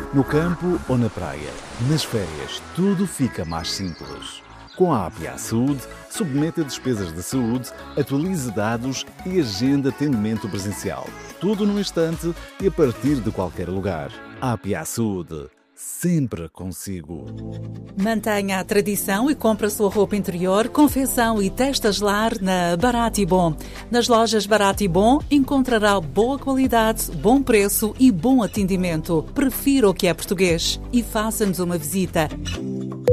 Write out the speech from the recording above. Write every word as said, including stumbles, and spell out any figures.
No campo ou na praia, nas férias, tudo fica mais simples. Com a A P I A Saúde, submeta despesas de saúde, atualize dados e agenda atendimento presencial. Tudo num instante e a partir de qualquer lugar. A A P I A Saúde, sempre consigo. Mantenha a tradição e compre a sua roupa interior, confecção e testas lar na Barato e Bom. Nas lojas Barato e Bom encontrará boa qualidade, bom preço e bom atendimento. Prefira o que é português e faça-nos uma visita.